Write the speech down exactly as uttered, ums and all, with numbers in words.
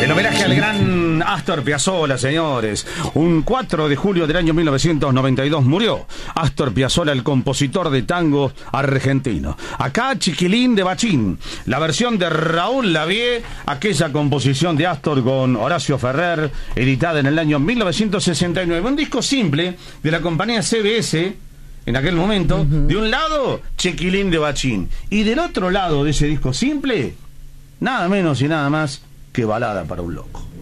El homenaje al gran Astor Piazzolla, señores. Un cuatro de julio del año mil novecientos noventa y dos murió Astor Piazzolla, el compositor de tango argentino. Acá Chiquilín de Bachín, la versión de Raúl Lavie, aquella composición de Astor con Horacio Ferrer, editada en el año mil novecientos sesenta y nueve. Un disco simple de la compañía C B S. En aquel momento, uh-huh. De un lado, Chiquilín de Bachín, y del otro lado de ese disco simple, nada menos y nada más que Balada para un loco.